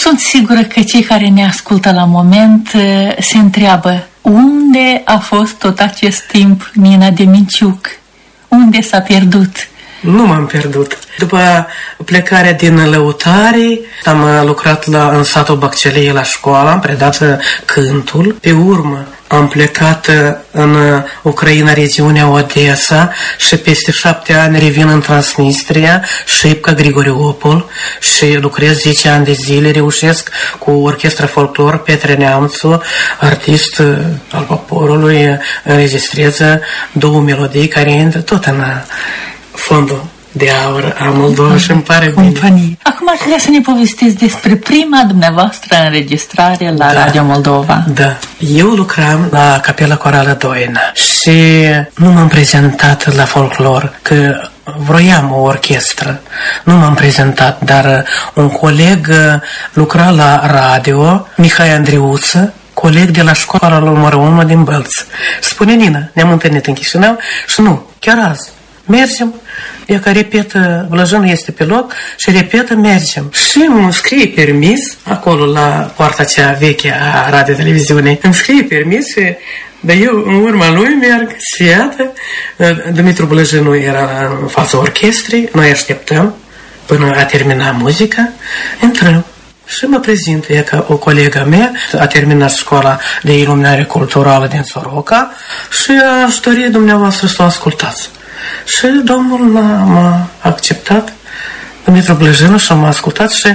Sunt sigură că cei care ne ascultă la moment se întreabă: unde a fost tot acest timp Nina Demiciuc? Unde s-a pierdut? Nu m-am pierdut. După plecarea din Lăutari, am lucrat în satul Baccelie la școală, am predat cântul. Pe urmă am plecat în Ucraina, regiunea Odessa, și peste 7 ani revin în Transnistria, Șipca, Grigoriopol, și lucrez 10 ani de zile, reușesc cu orchestra folclor Petre Neamțu, artist al poporului, înregistrează 2 melodii care intră tot în fondul de aur a Moldova și îmi pare bine. Acum aș vrea să ne povestiți despre prima dumneavoastră înregistrare la Radio Moldova. Da. Eu lucram la Capela Corală Doina și nu m-am prezentat la folclor, că vroiam o orchestră. Nu m-am prezentat, dar un coleg lucra la radio, Mihai Andriuță, coleg de la școala numărul 1 din Bălț. Spune: Nina, ne-am întâlnit în Chișinău și nu, chiar azi mergem. E că repetă, Blăjânul este pe loc și repetă, mergem. Și îmi scrie permis, acolo la poarta cea veche a radio-televiziunii, îmi scrie permis și dar eu în urma lui merg și iată, Dumitru Blăjânul era în fața orchestrei, noi așteptăm până a termina muzica, intrăm. Și mă prezint, e că o colegă mea a terminat școala de iluminare culturală din Soroca și aș dori dumneavoastră să o ascultați. Și domnul m-a acceptat, Dumitru Blăjânul, și m-a ascultat și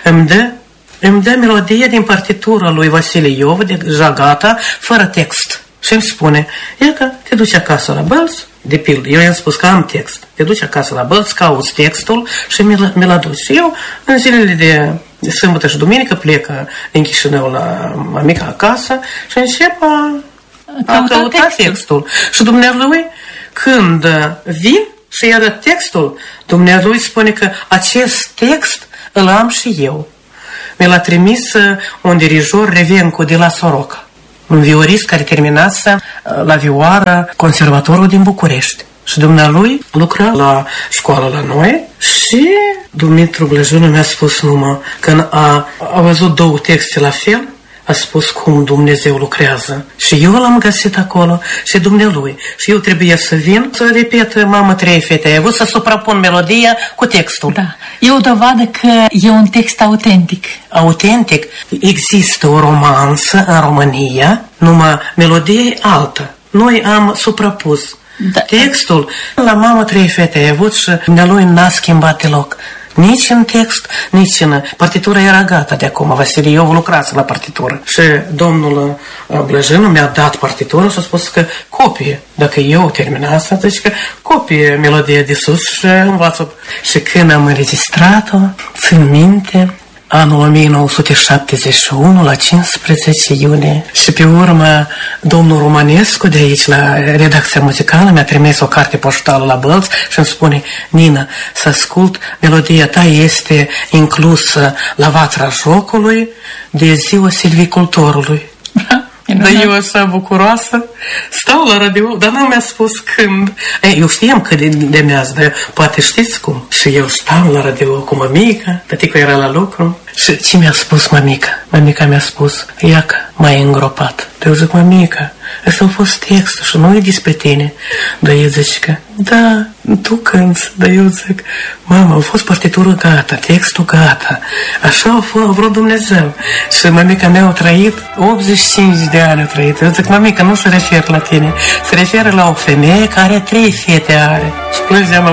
îmi dă melodie din partitura lui Vasile Iov, deja gata, fără text. Și îmi spune: e că te duci acasă la Bălț, de pildă, eu i-am spus că am text, te duci acasă la Bălț, cauți textul și mi-l aduci. Și eu, în zilele de sâmbătă și duminică, plec din Chișinău la mamica acasă și încep a căuta textul. Și dumnealui, când vin și i-a dat textul, dumnealui spune că acest text îl am și eu. Mi l-a trimis un dirijor Revencu de la Soroca, un viorist care terminase la vioară conservatorul din București. Și dumnealui lucra la școală la noi și Dumitru Blăjânul mi-a spus numai când a văzut 2 texte la fel, a spus cum Dumnezeu lucrează. Și eu l-am găsit acolo și dumnealui. Și eu trebuie să vin să repet Mamă, 3 fete ai avut, să suprapun melodia cu textul. Da. E o dovadă că e un text autentic. Autentic. Există o romanță în România, numai melodie e altă. Noi am suprapus textul la Mamă, 3 fete ai avut și dumnealui n-a schimbat deloc. Nici în text, nici în... Partitura era gata de acum, Vasile Iov lucrați la partitură. Și domnul Blăjânul mi-a dat partitură și a spus că copie. Dacă eu terminasem, zice că copie melodia de sus și învață. Și când am înregistrat-o, țin minte, anul 1971, la 15 iunie. Și pe urmă, domnul Romanescu de aici, la redacția muzicală, mi-a trimis o carte poștală la Bălț și îmi spune: Nina, să ascult, melodia ta este inclusă la Vatra Jocului de ziua silvicultorului. Dar eu așa bucuroasă stau la radio, dar nu mi-a spus când. Eu știam că de mează, dar poate știți cum. Și eu stau la radio cu mămica, tăticu era la lucru. Și ce mi-a spus mămica? Mămica mi-a spus: iacă, m-ai îngropat. Eu zic: mămica, ăsta a fost textul și nu e despre tine. Dar el zice că da, tu cânți. Dar eu zic: mama, a fost partitură gata, textul gata. Așa a vrut Dumnezeu. Și mămica mea a trăit 85 de ani a trăit. Eu zic: mămica, nu se referă la tine, se referă la o femeie care 3 fete are. Și plângeam